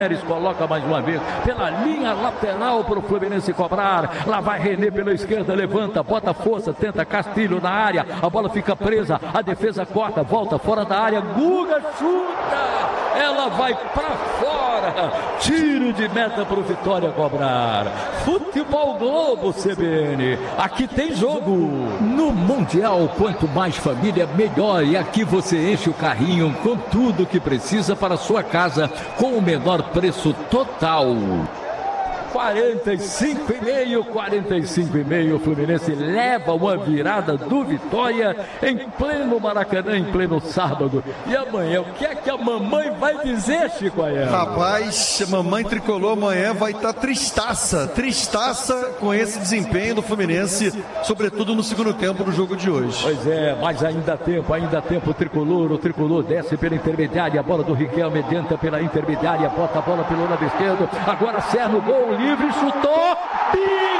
Coloca mais uma vez pela linha lateral para o Fluminense cobrar. Lá vai René pela esquerda, levanta, bota força, tenta Castilho na área. A bola fica presa, a defesa corta, volta fora da área. Guga chuta, ela vai para fora. Tiro de meta para o Vitória cobrar. Futebol Globo CBN, aqui tem jogo. No Mundial, quanto mais família, melhor. E aqui você enche o carrinho com tudo que precisa para a sua casa, com o menor preço total. 45,5, Fluminense leva uma virada do Vitória em pleno Maracanã, em pleno sábado. E amanhã, o que é que a mamãe vai dizer, Chico Ayan? Rapaz, a mamãe tricolor amanhã vai estar tristaça com esse desempenho do Fluminense, sobretudo no segundo tempo do jogo de hoje. Pois é, mas ainda há tempo, o tricolor desce pela intermediária, a bola do Riquelme adianta pela intermediária, bota a bola pelo lado esquerdo, agora serve o gol livre, chutou,